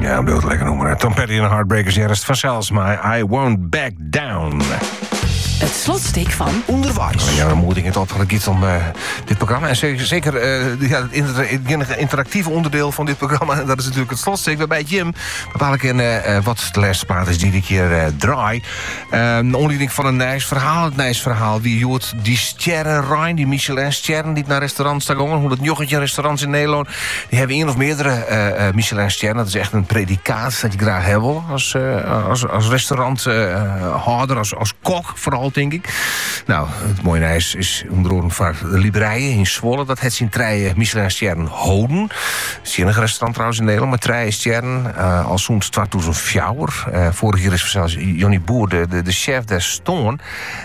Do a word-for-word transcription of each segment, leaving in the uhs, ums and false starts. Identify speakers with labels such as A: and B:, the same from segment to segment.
A: Ja, dat wil lekker noemen. Tom Petty en de Heartbreakers, ja, rest vanzelfs, maar I won't back down.
B: Het slotstuk van Onderwijs.
A: Ja, dan moet ik het op van het om uh, dit programma. En zeker, zeker uh, ja, het inter- interactieve onderdeel van dit programma, dat is natuurlijk het slotstuk. Waarbij Jim bepaal ik in uh, wat de laatste plaat is die ik hier uh, draai. Um, Onleiding van een nice verhaal. Het nice verhaal wie joort die sterren die Michelin sterren die naar restaurants staan gaan. honderd jochentje restaurants in Nederland. Die hebben één of meerdere uh, uh, Michelin sterren. Dat is echt een predicaat dat je graag hebt wil. Als, uh, als, als restauranthouder, uh, als, als kok vooral, denk ik. Nou, het mooie is, is onder andere vaak de Libreien in Zwolle. Dat het zijn drie Michelin sterren houden. Het is een restaurant trouwens in Nederland, maar drie sterren uh, al sinds tweeduizend vier. Uh, vorig jaar is zelfs Johnny Boer de, de, de chef der Stoorn.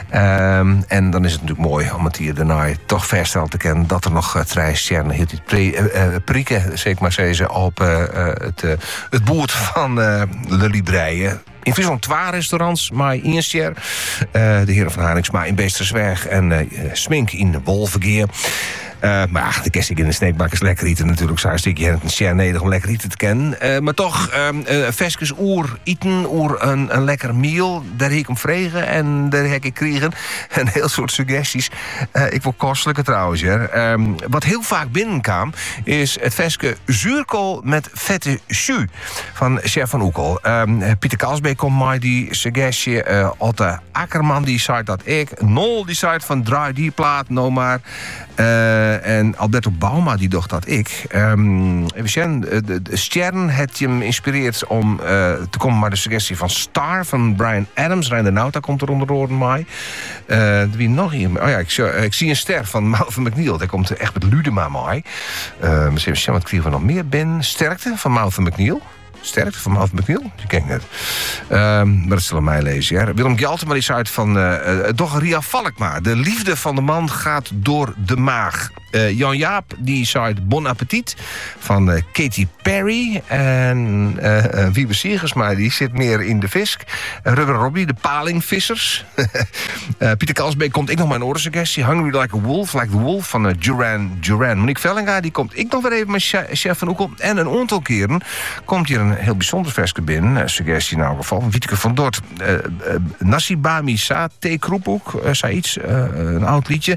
A: Um, en dan is het natuurlijk mooi om het hier daarna toch vaststellen te kennen dat er nog uh, drie sterren hield die pre, uh, uh, prikken, zeker maar zeggen, op uh, uh, het, uh, het boord van uh, de Libreien. In Friesland twee restaurants, maar één ster. Uh, de heren van Haringsma in Beestersweg en uh, Smink in Wolvergeer. Uh, maar ja, de kestik in de sneekbak is lekker eten natuurlijk. Zou een stukje een ster nedig om lekker eten te kennen. Uh, maar toch, um, uh, veskes oer eten, oer een, een lekker meal. Daar heb ik hem vregen en daar heb ik kregen. Een heel soort suggesties. Uh, ik wil kostelijke trouwens. Hè. Um, wat heel vaak binnenkwam is het veske zuurkool met vette jus van chef van Oekel. Um, Pieter Kalsbeek komt mij die suggestie. Uh, Otte Akkerman die zei dat ik. Nol die zei van draai die plaat nou maar. Uh, en Alberto Bauma die dacht dat ik. Um, even zien, de, de Stern heeft je hem geïnspireerd om uh, te komen met de suggestie van Star van Bryan Adams. Rijn de Nauta komt er onder oren mij. Uh, wie nog hier? Oh ja, ik, ik zie een ster van Malcolm McNeil. Daar komt echt met Ludema mij. Uh, misschien zien wat ik er nog meer ben. Sterkte van Malcolm McNeil. Sterkte van Malcolm McNeil? Die ken ik net. Um, maar dat zullen mij lezen. Ja. Willem Gjaltema die zei van uh, uh, toch Ria Valkma. De liefde van de man gaat door de maag. Uh, Jan Jaap die zei Bon Appetit van uh, Katy Perry. En uh, uh, Wiebe Siegersma die zit meer in de visk. Uh, Rubber Robbie, de palingvissers. uh, Pieter Kalsbeek komt ik nog maar een oorlogssuggestie. Hungry Like a Wolf, Like the Wolf van uh, Duran Duran. Monique Vellinga die komt ik nog weer even met chef van Oekel. En een aantal keren komt hier een heel bijzonder verske binnen. Uh, suggestie in elk geval. Wieteke van Dort. Uh, uh, Nasi Bami Sa, Thee Kroephoek, uh, zei iets. Uh, een oud liedje.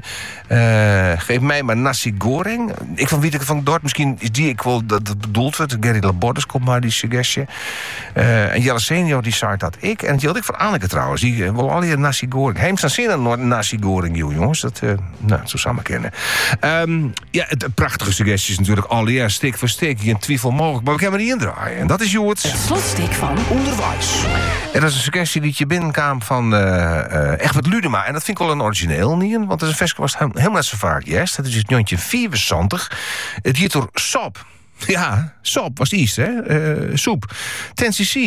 A: Uh, geef mij maar nasi goreng. Ik van Wieteke van Dort. Misschien is die ik wel dat, dat bedoeld werd. Gary Laborders komt maar die suggestie. Uh, en Jelle Senior die zei dat ik. En die had ik van Anneke trouwens. Die uh, wil al hier nasi goreng. Heems aan zin aan nasi goreng, jongens. Dat, uh, nou, zo samen kennen. Um, ja, het, prachtige suggesties natuurlijk. Al ja, stik voor stik. Geen twijfel mogelijk. Maar we kunnen er niet indraaien. En dat is Joert.
B: Het slotstuk van Onderwijs.
A: En dat is een suggestie die je binnenkwam van uh, uh, Egbert Ludema. En dat vind ik wel een origineel niet. Want het is een veske was helemaal net zo vaak. Yes, dat is het jontje vierenzwantig. Het hier door Sop. Ja, Sop was iets, hè? Uh, soep. ten cc.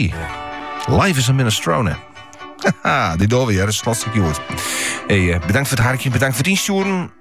A: Life is a minestrone. Haha, dit door weer. Dat is het slotstuk, Joert. Hey, uh, bedankt voor het hartje. Bedankt voor het insturen.